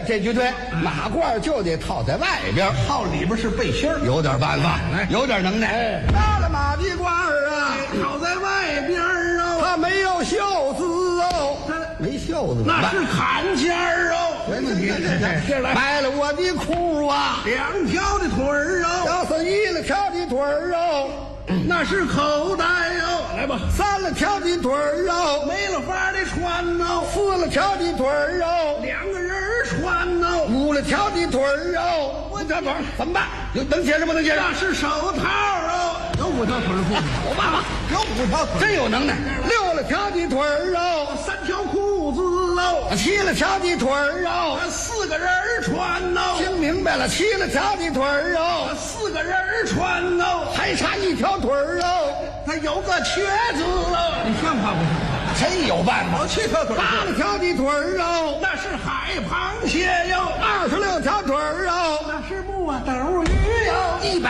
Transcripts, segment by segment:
这句对，马褂就得套在外边， 套里边是背心儿， 有点办法，有点能耐。拿了马的褂啊， 套在外边儿哦， 它没有袖子哦，没袖子， 那是坎肩儿哦。 没问题。 这来， 买了我的裤啊 2条的腿儿哦， 要是1了条的腿儿哦， 那是口袋哦。来吧 3了条的腿儿哦， 没了法的穿哦 4了条的腿儿哦 ，2个人穿哦 ，5了条的腿儿哦，5条腿儿怎么办？能解释不能解释？ 那是手套哦，有5条腿的裤子， 我爸爸有5条腿， 真有能耐。6了条的腿儿哦 3条裤子哦 ，7了条的腿儿哦 ，4个人穿哦， 听明白了，7了条的腿儿哦 4个人穿哦， 还差1条腿儿哦， 它有个瘸子哦。你像话不像话？ 真有办法。 7条腿 8了条的腿儿哦， 那是海螃蟹哟 26条腿儿哦， 那是木啊斗鱼哟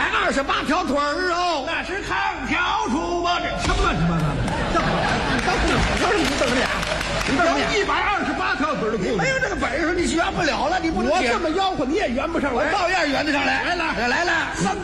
128条腿儿哦， 那是炕条猪吧？这什么乱七八糟的？这你瞪着俩，你瞪着俩。 有128条腿的裤子， 没有这个本事，你圆不了了，你不能解我这么吆喝你也圆不上来。 我照样圆得上来。来了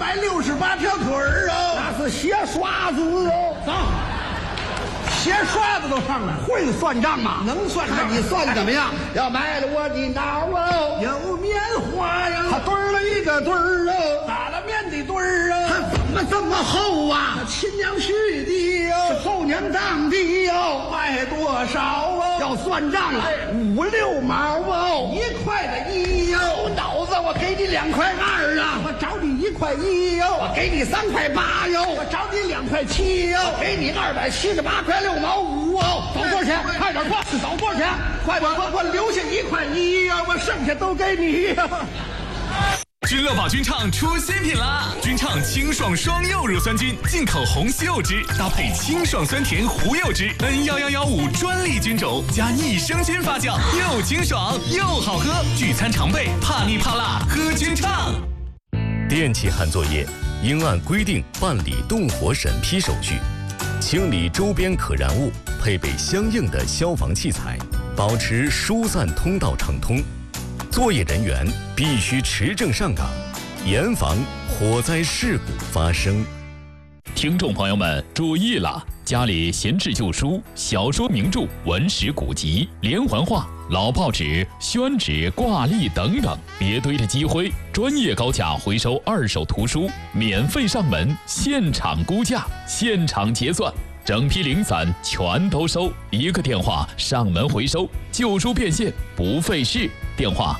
368条腿儿哦， 那是鞋刷子哦， 走，鞋刷子都上来了， 会算账吗？ 能算账？ 你算怎么样？要买了我的脑哦， 有棉花呀， 他堆儿了一个堆儿哦， 打了面的堆儿他啊， 怎么这么厚啊？ 亲娘婿的是哟， 后娘当的哟。 卖多少哦？ 要算账了，5、6毛哦。 1块的1哟， 脑子，我给你2块2啊， 我找你1块1哟， 我给你3块8哟， 我找你2块7哟， 给你278块6毛5哦。找多少钱？快点快，找多少钱？快点快！ 我留下1块1呀，我剩下都给你呀。 君乐宝君唱出新品啦！君唱清爽双柚乳酸菌，进口红西柚汁搭配清爽酸甜胡柚汁，N11115专利菌种加益生菌发酵，又清爽又好喝。聚餐常备，怕腻怕辣喝君唱。 电气焊作业应按规定办理动火审批手续，清理周边可燃物，配备相应的消防器材，保持疏散通道畅通。作业人员必须持证上岗，严防火灾事故发生。 听众朋友们注意了，家里闲置旧书、小说名著、文史古籍、连环画、老报纸、宣纸、挂历等等，别堆着积灰。专业高价回收二手图书，免费上门，现场估价，现场结算。整批零散全都收，一个电话上门回收，旧书变现不费事。电话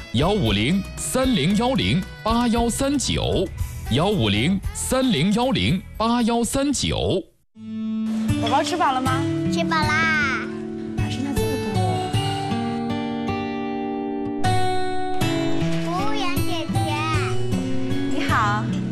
150-3010-8139，150-3010-8139。 宝宝吃饱了吗？ 吃饱啦。 哪是那这么多？ 服务员姐姐， 你好。